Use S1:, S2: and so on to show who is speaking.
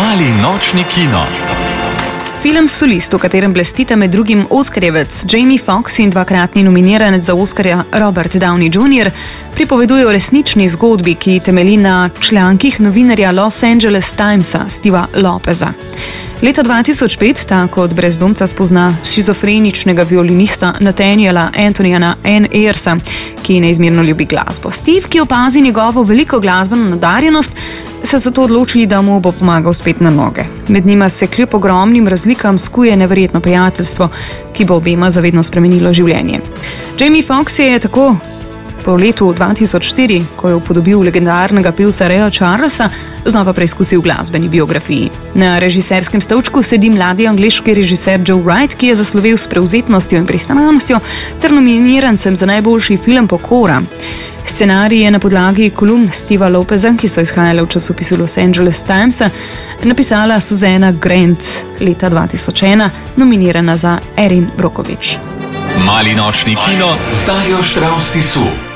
S1: Mali nočni kino.
S2: Film Solist, v katerem blestita med drugim oskarjevec Jamie Foxx in dvakratni nominiranec za Oskarja Robert Downey Jr., pripoveduje o resnični zgodbi, ki temelji na člankih novinarja Los Angeles Timesa Steva Lopeza. Leta 2005 ta kot brezdomca spozna šizofreničnega violinista Nathaniela Anthonyja N. Ayersa, ki neizmerno ljubi glasbo. Steve, ki opazi njegovo veliko glasbeno nadarjenost, se zato odloči, da mu bo pomagal spet na noge. Med njima se kljub ogromnim razlikam skuje neverjetno prijateljstvo, ki bo obema zavedno spremenilo življenje. Jamie Foxx je tako po letu 2004, ko je upodobil legendarnega pevca Raya Charlesa, znova preizkusil glasbeni biografiji. Na režiserskem stolčku sedi mladi angleški režiser Joe Wright, ki je zaslovel s prevzetnostjo in pristanostjo ter nominirancem za najboljši film Pokora. Scenarij je na podlagi kolumn Steva Lopeza, ki so izhajale v časopisu Los Angeles Timesa, napisala Susanna Grant leta 2001, nominirana za Erin Brockovich.
S1: Mali nočni kino s Darjo Štravs Tisu.